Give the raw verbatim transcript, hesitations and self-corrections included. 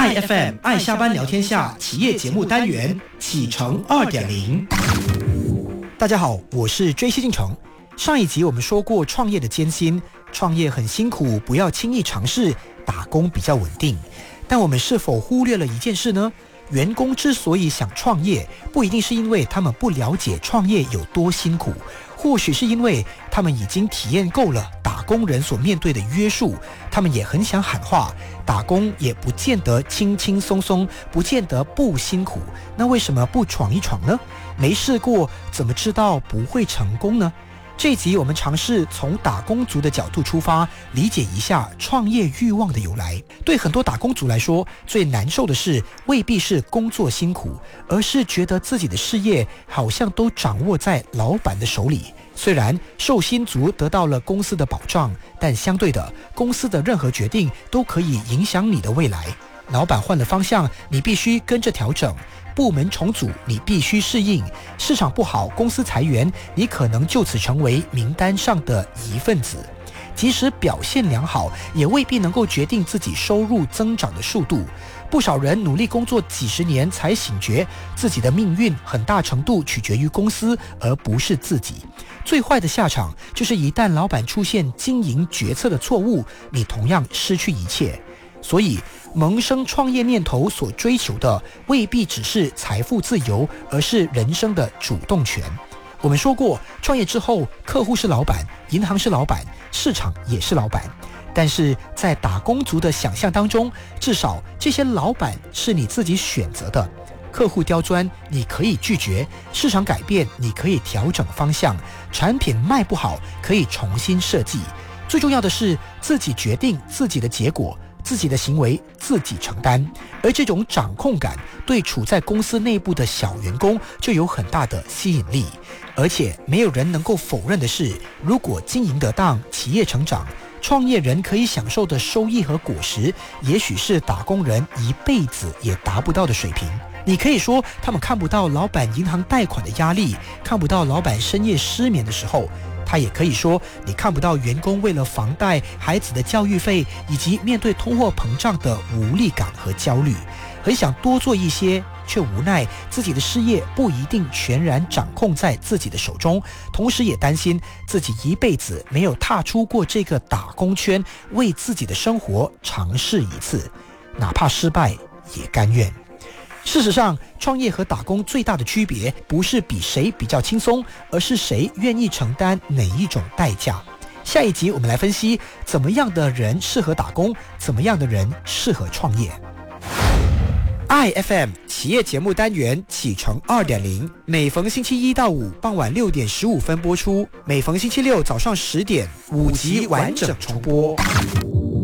I F M 爱下班聊天下企业节目单元启程 二点零。 大家好，我是追西进程。上一集我们说过创业的艰辛，创业很辛苦，不要轻易尝试，打工比较稳定。但我们是否忽略了一件事呢？员工之所以想创业，不一定是因为他们不了解创业有多辛苦，或许是因为他们已经体验够了打工人所面对的约束，他们也很想喊话，打工也不见得轻轻松松，不见得不辛苦，那为什么不闯一闯呢？没试过怎么知道不会成功呢？这一集我们尝试从打工族的角度出发，理解一下创业欲望的由来。对很多打工族来说，最难受的是未必是工作辛苦，而是觉得自己的事业好像都掌握在老板的手里。虽然受薪族得到了公司的保障，但相对的，公司的任何决定都可以影响你的未来。老板换了方向，你必须跟着调整；部门重组，你必须适应；市场不好，公司裁员，你可能就此成为名单上的一份子。即使表现良好，也未必能够决定自己收入增长的速度。不少人努力工作几十年才醒觉，自己的命运很大程度取决于公司，而不是自己。最坏的下场就是一旦老板出现经营决策的错误，你同样失去一切。所以萌生创业念头所追求的未必只是财富自由，而是人生的主动权。我们说过，创业之后，客户是老板，银行是老板，市场也是老板。但是在打工族的想象当中，至少这些老板是你自己选择的。客户刁钻，你可以拒绝；市场改变，你可以调整方向；产品卖不好，可以重新设计。最重要的是，自己决定自己的结果，自己的行为自己承担。而这种掌控感对处在公司内部的小员工就有很大的吸引力。而且没有人能够否认的是，如果经营得当，企业成长，创业人可以享受的收益和果实，也许是打工人一辈子也达不到的水平。你可以说他们看不到老板银行贷款的压力，看不到老板深夜失眠的时候，他也可以说你看不到员工为了房贷、孩子的教育费以及面对通货膨胀的无力感和焦虑。很想多做一些，却无奈自己的事业不一定全然掌控在自己的手中，同时也担心自己一辈子没有踏出过这个打工圈，为自己的生活尝试一次，哪怕失败也甘愿。事实上，创业和打工最大的区别不是比谁比较轻松，而是谁愿意承担哪一种代价。下一集我们来分析怎么样的人适合打工，怎么样的人适合创业。I F M 企业节目单元启程 二点零， 每逢星期一到五傍晚六点十五分播出，每逢星期六早上十点五集完整重播。